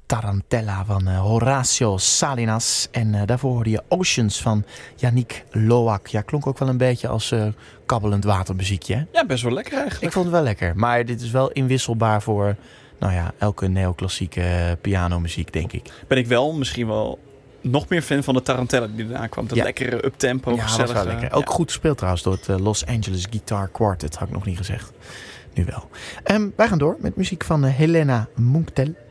Tarantella van Horacio Salinas. En daarvoor hoorde je Oceans van Yannick Loak. Ja, klonk ook wel een beetje als kabbelend watermuziekje. Hè? Ja, best wel lekker eigenlijk. Ik vond het wel lekker. Maar dit is wel inwisselbaar voor elke neoclassieke pianomuziek, denk ik. Ben ik wel misschien wel nog meer fan van de Tarantella die erna kwam. Dat lekkere uptempo, gezellig. Dat was wel lekker. Ook goed gespeeld trouwens door het Los Angeles Guitar Quartet. Had ik nog niet gezegd. Nu wel. Wij gaan door met muziek van Helena Munktel.